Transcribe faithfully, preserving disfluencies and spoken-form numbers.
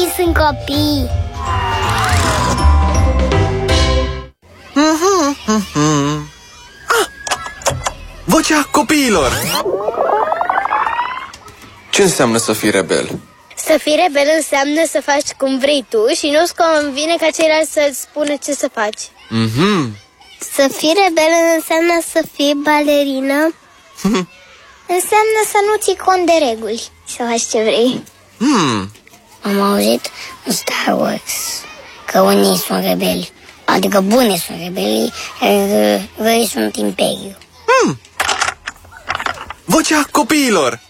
Copiii sunt copii. Ah! Vocea copiilor. Ce înseamnă să fii rebel? Să fii rebel înseamnă să faci cum vrei tu și nu-ți convine ca ceilalți să-ți spună ce să faci. Mhm. Să fii rebel înseamnă să fii balerină. Înseamnă să nu ții cont de reguli, să faci ce vrei. Hmm. Am auzit în Star Wars că unii sunt rebeli, adică buni sunt rebeli, iar răi sunt imperiu. Hmm. Vocea copiilor.